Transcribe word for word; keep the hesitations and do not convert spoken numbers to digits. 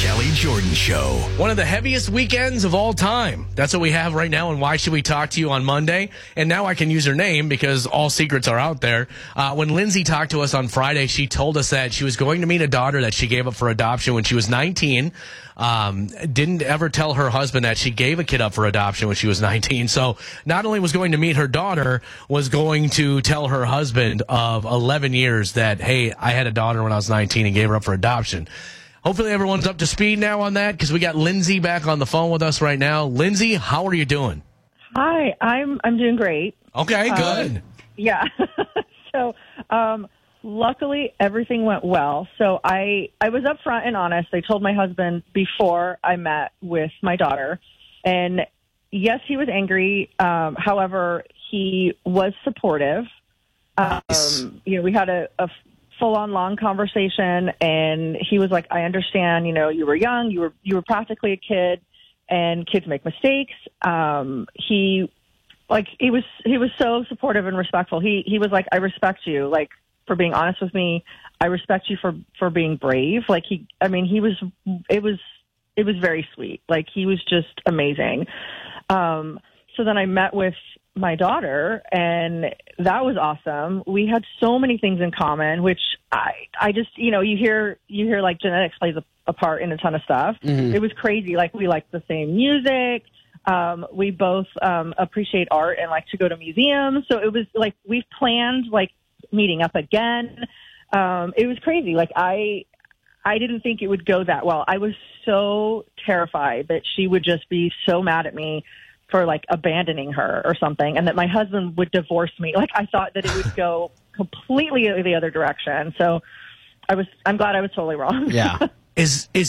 Kelly Jordan Show. One of the heaviest weekends of all time. That's what we have right now, and Why Should We Talk to You on Monday? And now I can use her name because all secrets are out there. Uh, when Lindsay talked to us on Friday, she told us that she was going to meet a daughter that she gave up for adoption when she was nineteen. Um, didn't ever tell her husband that she gave a kid up for adoption when she was nineteen. So not only was going to meet her daughter, was going to tell her husband of eleven years that, hey, I had a daughter when I was nineteen and gave her up for adoption. Hopefully everyone's up to speed now on that because we got Lindsay back on the phone with us right now. Lindsay, how are you doing? Hi, I'm I'm doing great. Okay, good. Uh, yeah. so, um, luckily everything went well. So I I was upfront and honest. I told my husband before I met with my daughter, and yes, he was angry. Um, however, he was supportive. Um, you know, we had a, a full-on long conversation, and he was like, I understand, you know, you were young, you were you were practically a kid, and kids make mistakes. Um, he like he was he was so supportive and respectful. He he was like, I respect you, like, for being honest with me. I respect you for for being brave. Like, he I mean, he was it was it was very sweet. Like, he was just amazing. Um, so then I met with my daughter, and that was awesome. We had so many things in common, which I, I just, you know, you hear, you hear like genetics plays a, a part in a ton of stuff. Mm-hmm. It was crazy. Like, we liked the same music. Um, we both, um, appreciate art and like to go to museums. So it was like, we've planned like meeting up again. Um, it was crazy. Like, I, I didn't think it would go that well. I was so terrified that she would just be so mad at me for like abandoning her or something, and that my husband would divorce me. Like, I thought that it would go completely the other direction. So I was, I'm glad I was totally wrong. Yeah. Is is